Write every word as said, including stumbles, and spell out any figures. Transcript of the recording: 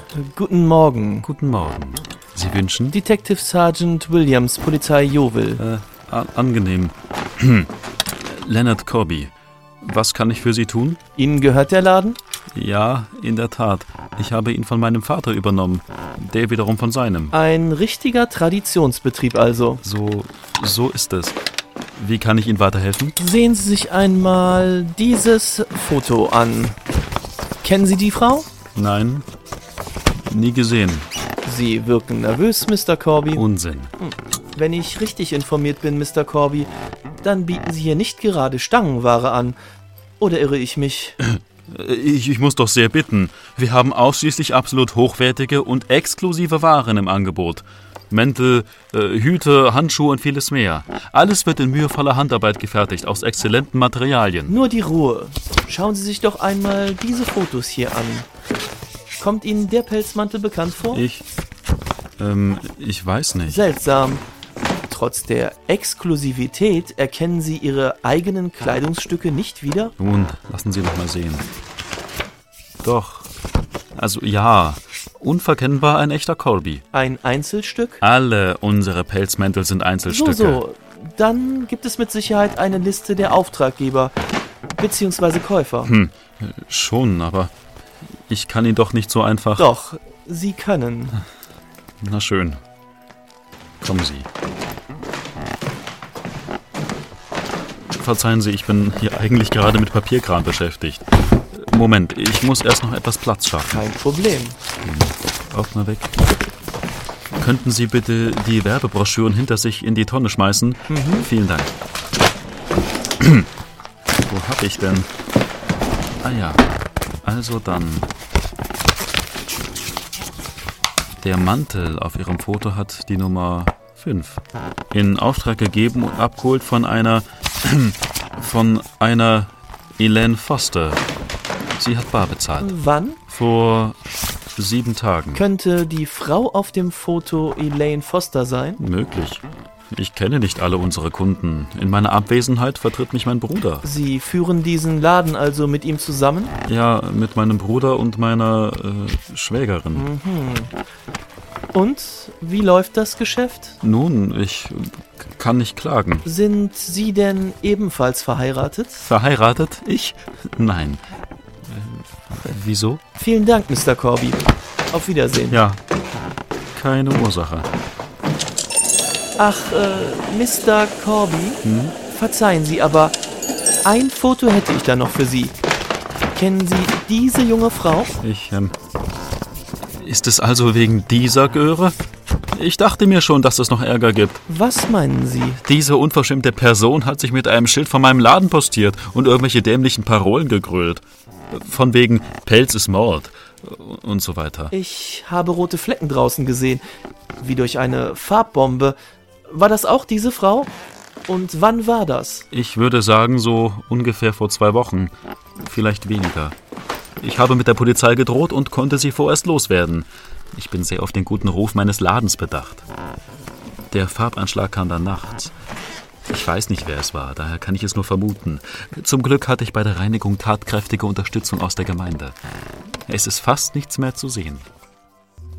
Guten Morgen. Guten Morgen. Sie wünschen? Detective Sergeant Williams, Polizei Yeovil. Äh, an- angenehm. Leonard Corby. Was kann ich für Sie tun? Ihnen gehört der Laden? Ja, in der Tat. Ich habe ihn von meinem Vater übernommen. Der wiederum von seinem. Ein richtiger Traditionsbetrieb also. So, so ist es. Wie kann ich Ihnen weiterhelfen? Sehen Sie sich einmal dieses Foto an. Kennen Sie die Frau? Nein, nie gesehen. Sie wirken nervös, Mister Corby. Unsinn. Wenn ich richtig informiert bin, Mister Corby, dann bieten Sie hier nicht gerade Stangenware an. Oder irre ich mich? Ich, ich muss doch sehr bitten. Wir haben ausschließlich absolut hochwertige und exklusive Waren im Angebot. Mäntel, äh, Hüte, Handschuhe und vieles mehr. Alles wird in mühevoller Handarbeit gefertigt, aus exzellenten Materialien. Nur die Ruhe. Schauen Sie sich doch einmal diese Fotos hier an. Kommt Ihnen der Pelzmantel bekannt vor? Ich, ähm, ich weiß nicht. Seltsam. Trotz der Exklusivität erkennen Sie Ihre eigenen Kleidungsstücke nicht wieder? Nun, lassen Sie doch mal sehen. Doch, also ja, unverkennbar ein echter Corby. Ein Einzelstück? Alle unsere Pelzmäntel sind So, Einzelstücke. so. Dann gibt es mit Sicherheit eine Liste der Auftraggeber bzw. Käufer. Hm, schon, aber ich kann ihn doch nicht so einfach... Doch, Sie können. Na schön. Kommen Sie. Verzeihen Sie, ich bin hier eigentlich gerade mit Papierkram beschäftigt. Moment, ich muss erst noch etwas Platz schaffen. Kein Problem. Ordner weg. Könnten Sie bitte die Werbebroschüren hinter sich in die Tonne schmeißen? Mhm. Vielen Dank. Wo hab ich denn? Ah ja, also dann. Der Mantel auf Ihrem Foto hat die Nummer fünf. In Auftrag gegeben und abgeholt von einer... von einer Elaine Foster. Sie hat bar bezahlt. Wann? Vor sieben Tagen. Könnte die Frau auf dem Foto Elaine Foster sein? Möglich. Ich kenne nicht alle unsere Kunden. In meiner Abwesenheit vertritt mich mein Bruder. Sie führen diesen Laden also mit ihm zusammen? Ja, mit meinem Bruder und meiner äh, Schwägerin. Mhm. Und wie läuft das Geschäft? Nun, ich kann nicht klagen. Sind Sie denn ebenfalls verheiratet? Verheiratet? Ich? Nein. Äh, wieso? Vielen Dank, Mister Corby. Auf Wiedersehen. Ja, keine Ursache. Ach, äh, Mister Corby, Hm? verzeihen Sie, aber ein Foto hätte ich da noch für Sie. Kennen Sie diese junge Frau? Ich, ähm... Ist es also wegen dieser Göre? Ich dachte mir schon, dass es noch Ärger gibt. Was meinen Sie? Diese unverschämte Person hat sich mit einem Schild vor meinem Laden postiert und irgendwelche dämlichen Parolen gegrölt. Von wegen Pelz ist Mord und so weiter. Ich habe rote Flecken draußen gesehen, wie durch eine Farbbombe. War das auch diese Frau? Und wann war das? Ich würde sagen, so ungefähr vor zwei Wochen. Vielleicht weniger. Ich habe mit der Polizei gedroht und konnte sie vorerst loswerden. Ich bin sehr auf den guten Ruf meines Ladens bedacht. Der Farbanschlag kam dann nachts. Ich weiß nicht, wer es war, daher kann ich es nur vermuten. Zum Glück hatte ich bei der Reinigung tatkräftige Unterstützung aus der Gemeinde. Es ist fast nichts mehr zu sehen.